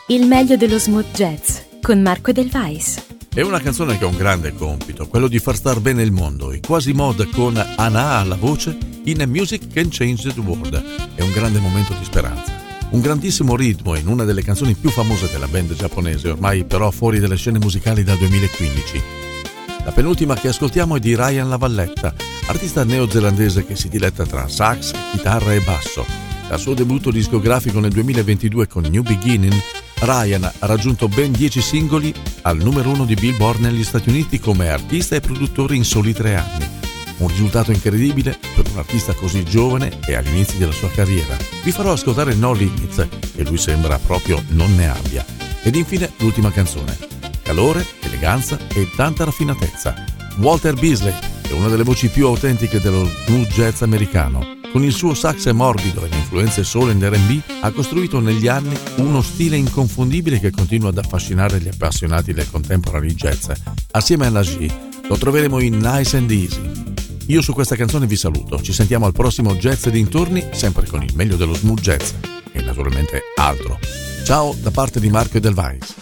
Il meglio dello smooth jazz con Marco Edelweiss. È una canzone che ha un grande compito, quello di far star bene il mondo. I Quasi Mod con Anna alla voce in A Music Can Change the World. È un grande momento di speranza. Un grandissimo ritmo in una delle canzoni più famose della band giapponese, ormai però fuori dalle scene musicali dal 2015. La penultima che ascoltiamo è di Ryan Lavalletta, artista neozelandese che si diletta tra sax, chitarra e basso. Dal suo debutto discografico nel 2022 con New Beginning, Ryan ha raggiunto ben 10 singoli al numero 1 di Billboard negli Stati Uniti come artista e produttore in soli 3 anni. Un risultato incredibile per un artista così giovane e agli inizi della sua carriera. Vi farò ascoltare No Limits, che lui sembra proprio non ne abbia. Ed infine l'ultima canzone. Calore, eleganza e tanta raffinatezza. Walter Beasley è una delle voci più autentiche dello smooth jazz americano. Con il suo sax morbido e le influenze soul and R&B ha costruito negli anni uno stile inconfondibile che continua ad affascinare gli appassionati del contemporary jazz. Assieme a Najee lo troveremo in Nice and Easy. Io su questa canzone vi saluto, ci sentiamo al prossimo Jazz e dintorni, sempre con il meglio dello smooth jazz e naturalmente altro. Ciao da parte di Marco Edelweiss.